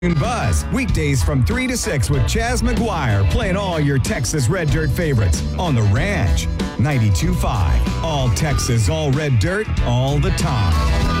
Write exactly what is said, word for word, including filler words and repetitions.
Buzz, weekdays from three to six with Chaz McGuire, playing all your Texas Red Dirt favorites on The Ranch. ninety-two point five, all Texas, all red dirt, all the time.